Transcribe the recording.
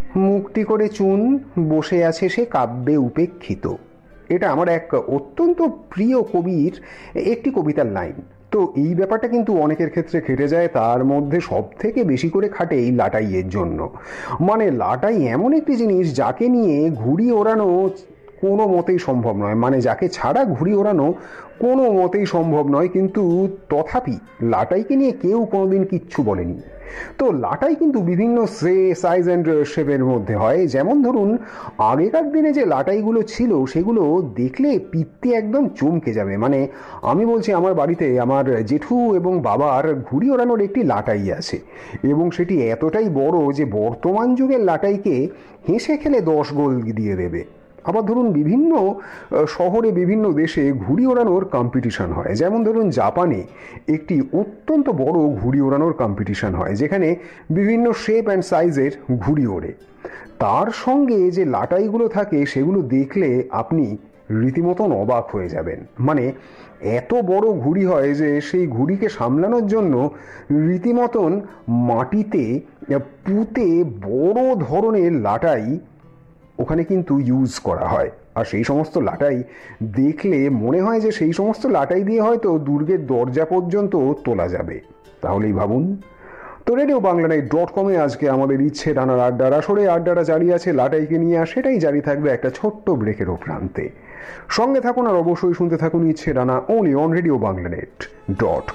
মুক্তি করে চুন বসে আছে সে কাব্যে উপেক্ষিত। এটা আমার এক অত্যন্ত প্রিয় কবির একটি কবিতার লাইন। তো এই ব্যাপারটা কিন্তু অনেকের ক্ষেত্রে খেটে যায়, তার মধ্যে সব থেকে বেশি করে খাটে এই লাটাইয়ের জন্য। মানে লাটাই এমন একটি জিনিস যাকে নিয়ে ঘুড়ি ওড়ানো কোনো মতেই সম্ভব নয়, মানে যাকে ছাড়া ঘুড়ি ওড়ানো কোনো মতেই সম্ভব নয়, কিন্তু তথাপি লাটাইকে নিয়ে কেউ কোনোদিন কিচ্ছু বলেনি। তো লাটাই কিন্তু বিভিন্ন সাইজ অ্যান্ড শেপের মধ্যে হয়। যেমন ধরুন, আগেকার দিনে যে লাটাইগুলো ছিল সেগুলো দেখলে পিত্তি একদম চমকে যাবে। মানে আমি বলছি, আমার বাড়িতে আমার জেঠু এবং বাবার ঘুড়ি ওড়ানোর একটি লাটাই আছে, এবং সেটি এতটাই বড় যে বর্তমান যুগের লাটাইকে হেসে খেলে 10 গোল দিয়ে দেবে। আবার ধরুন, বিভিন্ন শহরে বিভিন্ন দেশে ঘুড়ি ওড়ানোর কম্পিটিশন হয়। যেমন ধরুন, জাপানে একটি অত্যন্ত বড় ঘুড়ি ওড়ানোর কম্পিটিশন হয়, যেখানে বিভিন্ন শেপ অ্যান্ড সাইজের ঘুড়ি ওড়ে। তার সঙ্গে যে লাটাইগুলো থাকে সেগুলো দেখলে আপনি রীতিমতন অবাক হয়ে যাবেন। মানে এত বড় ঘুড়ি হয় যে সেই ঘুড়িকে সামলানোর জন্য রীতিমতন মাটিতে পুঁতে বড় ধরনের লাটাই ওখানে কিন্তু ইউজ করা হয়। আর সেই সমস্ত লাটাই দেখলে মনে হয় যে সেই সমস্ত লাটাই দিয়ে হয়তো দুর্গের দরজা পর্যন্ত তোলা যাবে। তাহলেই ভাবুন। তো RadioBanglaNight.com আজকে আমাদের ইচ্ছে ডানার আড্ডার আসরে আড্ডাটা জারি আছে লাটাইকে নিয়ে, আর সেটাই জারি থাকবে একটা ছোট্ট ব্রেকেরও প্রান্তে। সঙ্গে থাকুন আর অবশ্যই শুনতে থাকুন ইচ্ছে ডানা, only on RadioBanglaNet.com।